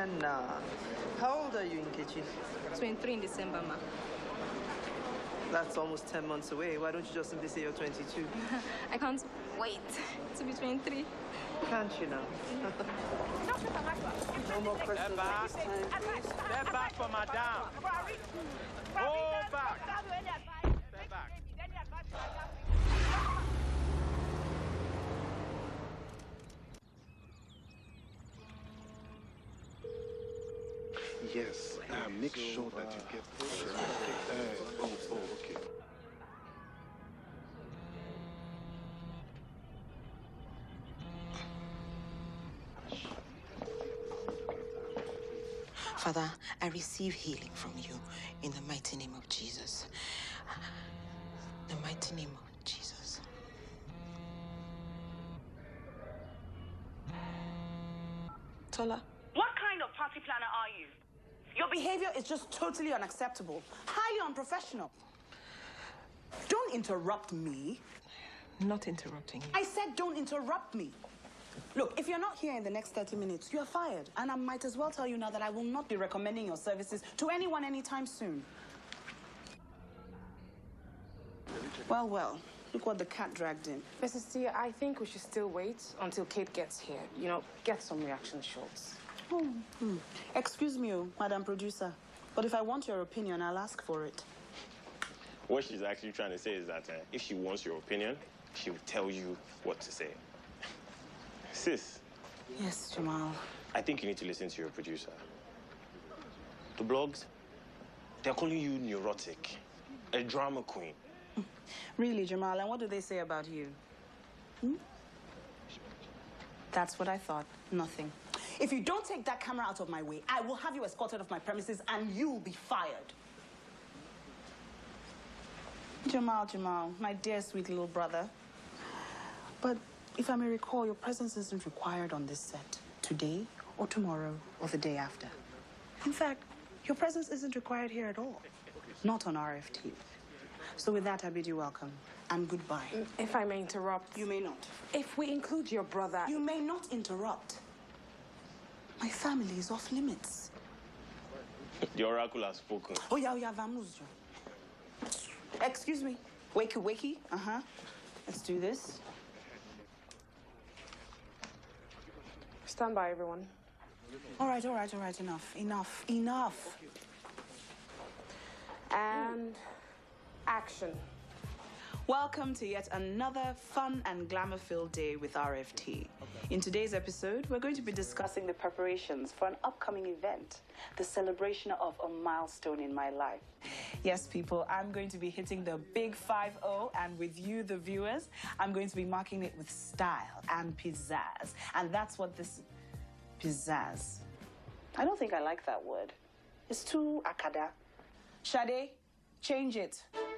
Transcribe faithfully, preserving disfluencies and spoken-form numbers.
Nah. How old are you, Nkechi? twenty-three in December, ma. That's almost ten months away. Why don't you just simply say you're twenty-two? I can't wait to be twenty-three. Can't you now? No more questions. Step back. Step back for madame. Hold back. Step back. Yes, uh, make sure that you get this. Uh, oh, oh, okay. Father, I receive healing from you in the mighty name of Jesus. The mighty name of Jesus. Tola. What kind of party planner are you? Your behavior is just totally unacceptable, highly unprofessional. Don't interrupt me. Not interrupting you. I said don't interrupt me. Look, if you're not here in the next thirty minutes, you're fired. And I might as well tell you now that I will not be recommending your services to anyone anytime soon. Well, well, look what the cat dragged in. Missus T, I think we should still wait until Kate gets here. You know, get some reaction shots. Oh, hmm. Excuse me, oh, Madam Producer, but if I want your opinion, I'll ask for it. What she's actually trying to say is that uh, if she wants your opinion, she will tell you what to say. Sis. Yes, Jamal. I think you need to listen to your producer. The blogs, they're calling you neurotic, a drama queen. Really, Jamal, and what do they say about you? Hmm? That's what I thought. Nothing. If you don't take that camera out of my way, I will have you escorted off my premises and you'll be fired. Jamal, Jamal, my dear sweet little brother. But if I may recall, your presence isn't required on this set today or tomorrow or the day after. In fact, your presence isn't required here at all. Not on R F T. So with that, I bid you welcome and goodbye. If I may interrupt. You may not. If we include your brother... You may not interrupt. My family is off limits. The oracle has spoken. Oh, yeah, oh, yeah, vamos. Excuse me. Wakey, wakey. Uh-huh. Let's do this. Stand by, everyone. All right, all right, all right. Enough, enough, enough. And action. Welcome to yet another fun and glamour-filled day with R F T. In today's episode, we're going to be discussing the preparations for an upcoming event, the celebration of a milestone in my life. Yes, people, I'm going to be hitting the big five oh, and with you, the viewers, I'm going to be marking it with style and pizzazz. And that's what this... pizzazz. I don't think I like that word. It's too akada. Sade, change it.